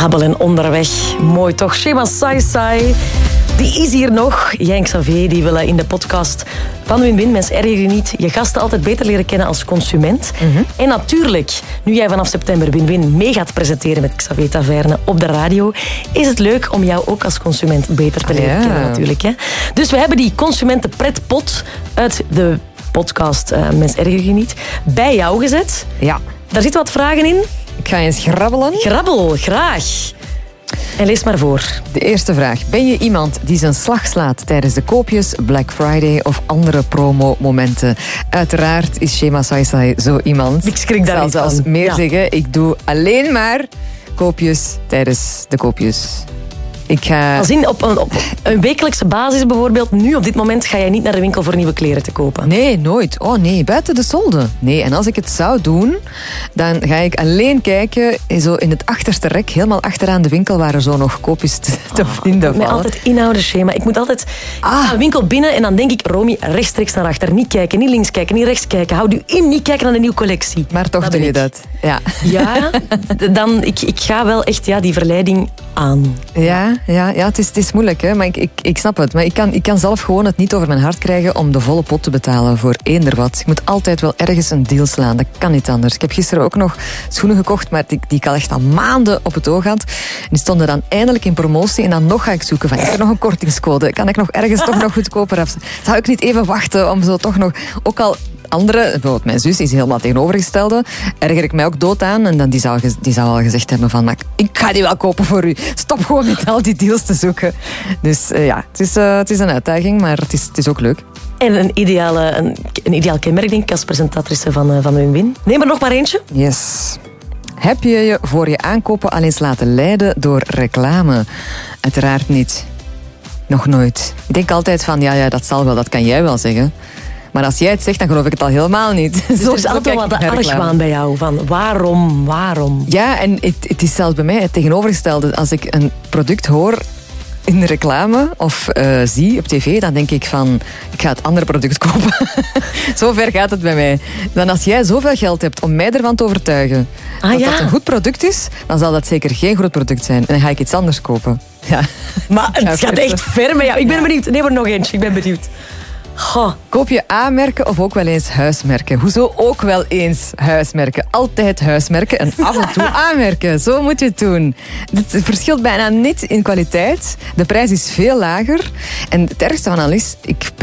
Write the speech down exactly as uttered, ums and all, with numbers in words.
Abel en Onderweg. Mooi toch? Shema Sai Sai. Die is hier nog. Jij en Xavier die willen in de podcast van Win-Win, mensen erger je niet, je gasten altijd beter leren kennen als consument. Mm-hmm. En natuurlijk, nu jij vanaf september Win-Win mee gaat presenteren met Xavier Taverne op de radio, is het leuk om jou ook als consument beter te leren ja. kennen natuurlijk. Hè? Dus we hebben die consumentenpretpot uit de podcast uh, Mens erger je niet bij jou gezet. Ja. Daar zitten wat vragen in. Ik ga eens grabbelen. Grabbel, graag. En lees maar voor. De eerste vraag. Ben je iemand die zijn slag slaat tijdens de koopjes, Black Friday of andere promo-momenten? Uiteraard is Shema Sai Sai zo iemand. Ik schrik daar niet van. Ik zal zelfs meer ja. zeggen. Ik doe alleen maar koopjes tijdens de koopjes. Ik ga... Als in op een, op een wekelijkse basis bijvoorbeeld, nu op dit moment ga jij niet naar de winkel voor nieuwe kleren te kopen? Nee, nooit. Oh nee, buiten de solden. Nee, en als ik het zou doen, dan ga ik alleen kijken zo in het achterste rek, helemaal achteraan de winkel, waar er zo nog koopjes te, te oh, vinden vallen. Ik moet altijd inhouden, Schema. Ik moet altijd ah. een winkel binnen en dan denk ik, Romy, rechtstreeks naar achter. Niet kijken, niet links kijken, niet rechts kijken. Houd u in, niet kijken naar de nieuwe collectie. Maar toch doe je ik. dat. Ja, ja dan, ik, ik ga wel echt ja, die verleiding aan. Ja, ja, ja het, is, het is moeilijk, hè? Maar ik, ik, ik snap het. Maar ik kan, ik kan zelf gewoon het niet over mijn hart krijgen om de volle pot te betalen voor eender wat. Ik moet altijd wel ergens een deal slaan. Dat kan niet anders. Ik heb gisteren ook nog schoenen gekocht, maar die, die ik al echt al maanden op het oog had. En die stonden dan eindelijk in promotie. En dan nog ga ik zoeken van, is er nog een kortingscode? Kan ik nog ergens toch nog goedkoper af? Zou ik niet even wachten om zo toch nog... Ook al... Andere, bijvoorbeeld mijn zus, is helemaal tegenovergestelde. Erger ik mij ook dood aan. En dan die zou, die zou al gezegd hebben van... Maar ik ga die wel kopen voor u. Stop gewoon met al die deals te zoeken. Dus uh, ja, het is, uh, het is een uitdaging, maar het is, het is ook leuk. En een, ideale, een, een ideaal kenmerk, denk ik, als presentatrice van, uh, van Win-Win. Neem er nog maar eentje. Yes. Heb je je voor je aankopen al eens laten leiden door reclame? Uiteraard niet. Nog nooit. Ik denk altijd van, ja, ja, dat zal wel, dat kan jij wel zeggen. Maar als jij het zegt, dan geloof ik het al helemaal niet. Dus er is altijd wat de argwaan bij jou. Van waarom, waarom? Ja, en het, het is zelfs bij mij het tegenovergestelde. Als ik een product hoor in de reclame of uh, zie op tv, dan denk ik van, ik ga het andere product kopen. Zo ver gaat het bij mij. Dan als jij zoveel geld hebt om mij ervan te overtuigen ah, dat ja. dat een goed product is, dan zal dat zeker geen goed product zijn. En dan ga ik iets anders kopen. Ja. Maar het gaat echt ver met jou. Ik ben benieuwd. Neem er nog eentje. Ik ben benieuwd. Goh. Koop je A-merken of ook wel eens huismerken? Hoezo ook wel eens huismerken? Altijd huismerken en af en toe A-merken. Zo moet je het doen. Het verschilt bijna niet in kwaliteit. De prijs is veel lager. En het ergste van al is, ik